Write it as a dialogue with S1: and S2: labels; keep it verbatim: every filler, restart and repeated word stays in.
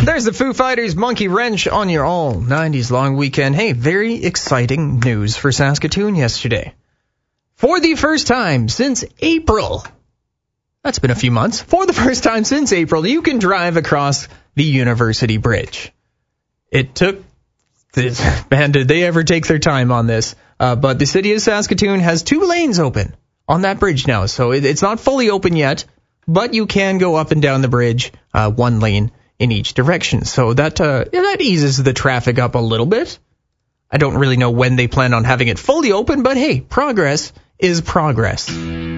S1: There's the Foo Fighters Monkey Wrench on your all nineties long weekend. Hey, very exciting news for Saskatoon yesterday. For the first time since April, that's been a few months, for the first time since April, you can drive across the University Bridge. It took, this, man, did they ever take their time on this, uh, but the city of Saskatoon has two lanes open on that bridge now, so it, it's not fully open yet, but you can go up and down the bridge, uh, one lane in each direction. So that uh, yeah, that eases the traffic up a little bit. I don't really know when they plan on having it fully open, but hey, progress is progress.